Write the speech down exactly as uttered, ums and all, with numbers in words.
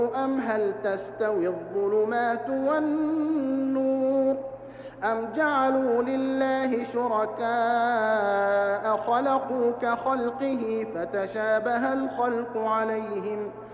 أَمْ هَلْ تَسْتَوِي الظُّلُمَاتُ وَالنُّورُ أَمْ جَعَلُوا لِلَّهِ شُرَكَاءَ خَلَقُوا كَخَلْقِهِ فَتَشَابَهَ الْخَلْقُ عَلَيْهِمْ